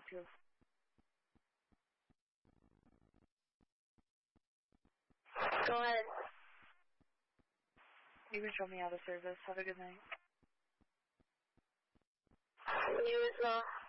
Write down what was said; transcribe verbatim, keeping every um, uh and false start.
too. Go ahead. You can show me out of service. Have a good night. You as well.